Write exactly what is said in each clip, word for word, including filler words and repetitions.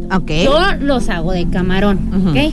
Ok. Yo los hago de camarón, uh-huh. ¿ok?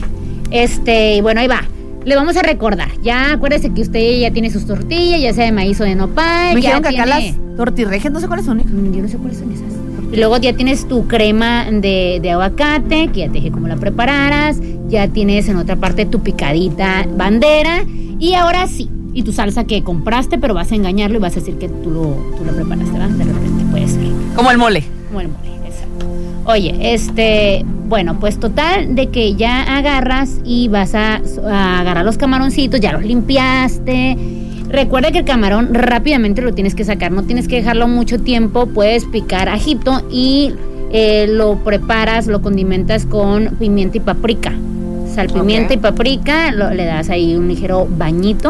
Este, bueno, ahí va. Le vamos a recordar. Ya acuérdese que usted ya tiene sus tortillas, ya sea de maíz o de nopal. Me dijeron ya que tiene... acá las tortirrejas, no sé cuáles son. ¿eh? Yo no sé cuáles son esas. Y luego ya tienes tu crema de, de aguacate, que ya te dije cómo la prepararas. Ya tienes en otra parte tu picadita bandera. Y ahora sí, y tu salsa que compraste, pero vas a engañarlo y vas a decir que tú lo, tú lo preparaste, ¿verdad? De repente puede ser. Como el mole. Como el mole, exacto. Oye, este, bueno, pues total de que ya agarras y vas a, a agarrar los camaroncitos, ya los limpiaste. Recuerda que el camarón rápidamente lo tienes que sacar, no tienes que dejarlo mucho tiempo, puedes picar ajito y eh, lo preparas, lo condimentas con pimienta y paprika. Sal, pimienta okay. y paprika, lo, le das ahí un ligero bañito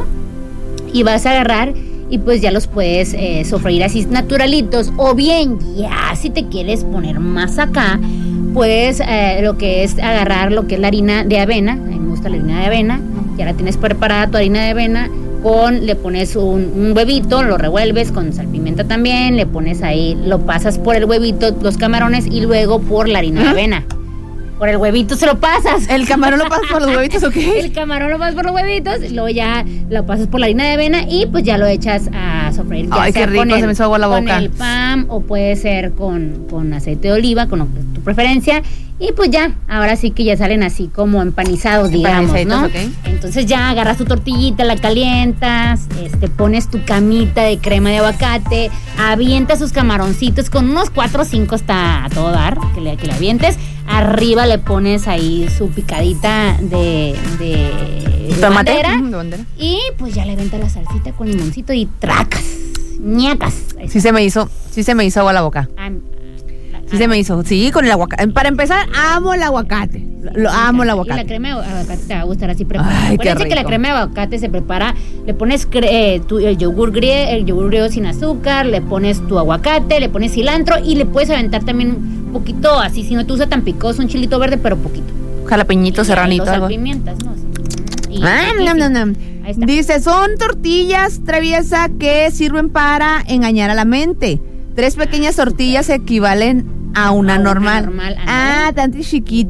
y vas a agarrar y pues ya los puedes eh, sofreír así naturalitos, o bien ya si te quieres poner más acá, puedes eh, lo que es agarrar lo que es la harina de avena, a mí me gusta la harina de avena, ya la tienes preparada tu harina de avena, con le pones un, un huevito, lo revuelves con salpimienta también, le pones ahí, lo pasas por el huevito, los camarones y luego por la harina ¿Ah? de avena. Por el huevito se lo pasas. ¿El camarón lo pasas por los huevitos o qué? El camarón lo pasas por los huevitos, y luego ya lo pasas por la harina de avena y pues ya lo echas a sofreír. Ay, qué rico, el, se me hizo agua la boca. Con el pan o puede ser con, con aceite de oliva, con tu preferencia. Y pues ya, ahora sí que ya salen así como empanizados, digamos, ¿no? Okay. Entonces ya agarras tu tortillita, la calientas, este, pones tu camita de crema de aguacate, avientas sus camaroncitos con unos cuatro o cinco hasta a todo dar, que le, que le avientes. Arriba le pones ahí su picadita de, de, de bandera, mm, de bandera. Y pues ya le avientas la salsita con limoncito y tracas, ñacas. Sí se me hizo, sí se me hizo agua la boca. Ah, Sí ah, se me hizo, sí, con el aguacate. Para empezar, amo el aguacate. Lo amo el aguacate. Y la crema de aguacate te va a gustar así preparada. Acuérdense que la crema de aguacate se prepara, le pones cre- eh, tu, el yogur griego, el yogur griego sin azúcar, le pones tu aguacate, le pones cilantro y le puedes aventar también un poquito así, si no te usa tan picoso, un chilito verde, pero poquito. Jalapeñito, serranito, los algo. Pimientas, ¿no? Y ah, no, no, no. Dice, son tortillas traviesa que sirven para engañar a la mente. Tres pequeñas tortillas equivalen a una a normal. Una normal ah, tantas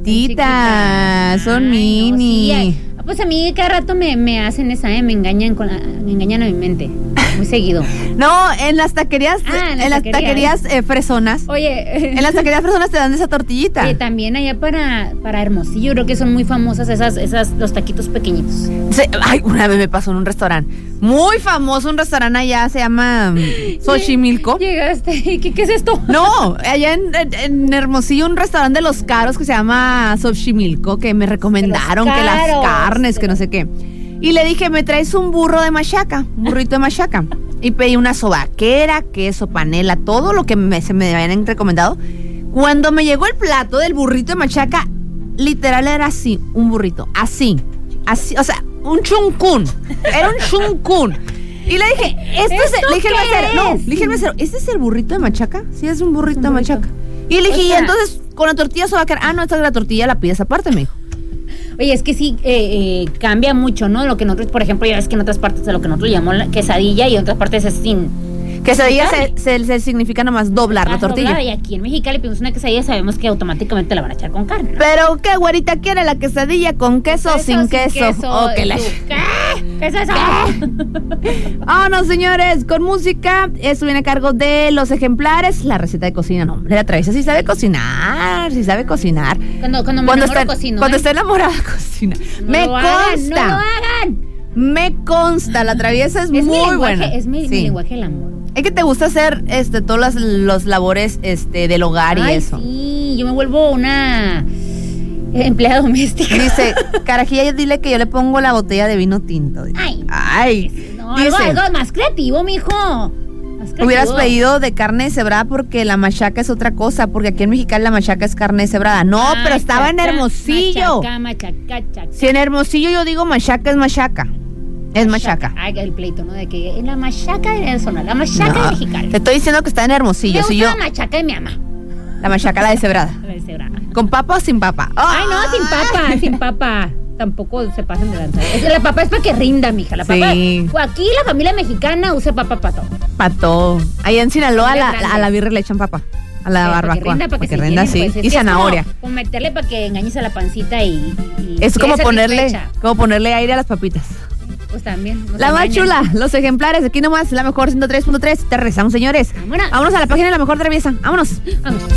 chiquititas. Son Ay, mini. No, sí, pues a mí cada rato me, me hacen esa, ¿eh? me engañan con la, me engañan a mi mente. Muy seguido. No, en las taquerías, ah, en, en las taquerías eh, fresonas. Oye, en las taquerías fresonas te dan esa tortillita. Oye, también allá para, para Hermosillo, creo que son muy famosas esas, esas, los taquitos pequeñitos. Sí, ay, una vez me pasó en un restaurante. Muy famoso un restaurante allá, se llama Xochimilco. Llegaste, ¿qué, qué es esto? No, allá en, en, en Hermosillo un restaurante de los caros que se llama Xochimilco, que me recomendaron que las carnes, que no sé qué. Y le dije, me traes un burro de machaca, un burrito de machaca. Y pedí una sobaquera, queso, panela, todo lo que me, se me habían recomendado. Cuando me llegó el plato del burrito de machaca, literal era así, un burrito, así, así, o sea, un chuncún, era un chuncún. Y le dije, este es el, le dije al mesero, no, le dije al mesero, ¿este es el burrito de machaca? Sí, es un burrito, un burrito. de machaca. Y le dije, o sea, y entonces, con la tortilla sobaquera, ah, no, esta es la tortilla, la pides aparte, me dijo. Oye, es que sí, eh, eh, cambia mucho, ¿no? Lo que nosotros, por ejemplo, ya ves que en otras partes de lo que nosotros llamamos quesadilla y en otras partes es sin... Quesadilla se, se, se significa nomás doblar la tortilla. Doblada, y aquí en Mexicali pedimos una quesadilla, sabemos que automáticamente la van a echar con carne, ¿no? Pero, ¿qué güerita quiere la quesadilla con queso o sin, sin queso? queso oh, ¿Qué? La... ¿Qué? ¿Qué es eso? Vámonos, señores, con música. Esto viene a cargo de Los Ejemplares. La receta de cocina, no, hombre, la Traviesa sí sabe cocinar, sí sabe cocinar. Cuando, cuando me cuando enamoro está, cocino, Cuando ¿eh? está enamorada cocina. No me lo consta. Hagan, no lo hagan. Me consta, la Traviesa es, es muy mi lenguaje, buena. Es mi, sí. mi lenguaje del amor. Es que te gusta hacer este todos los, los labores este del hogar. Ay, y eso. Sí, yo me vuelvo una empleada doméstica. Dice, Carajilla, dile que yo le pongo la botella de vino tinto. Ay. Ay. No, dice, algo, algo más creativo, mijo. Más creativo. Hubieras pedido de carne deshebrada porque la machaca es otra cosa, porque aquí en Mexicali la machaca es carne deshebrada. No, machaca, pero estaba en Hermosillo. Machaca, machaca, machaca. Si en Hermosillo yo digo machaca, es machaca. Es machaca. Ay, el pleito, ¿no? De que en la machaca de zona, la machaca no, de Mexicali. Te estoy diciendo que está en Hermosillo. Me gusta si yo, la machaca de mi mamá. La machaca, la deshebrada. La deshebrada. ¿Con papa o sin papa? ¡Oh! Ay, no, sin papa, sin papa. Tampoco se pasen de lanza. La papa es para que rinda, mija. La papa. Sí. Aquí la familia mexicana usa papa para todo. Para todo. Ahí en Sinaloa a la, a la birria le echan papa. A la eh, barbacoa. Para que rinda, para que, que se rinda, llene, sí. pues. Es Y que zanahoria. Es como, como meterle para que engañes a la pancita y... y Es como quede ponerle, satisfecha. como ponerle aire a las papitas. Pues también. nos La más engañan. chula, los ejemplares, aquí nomás, la mejor ciento tres punto tres. Te rezamos, señores. Vámonos. Vámonos a la página de La Mejor Traviesa. Vámonos. Vamos.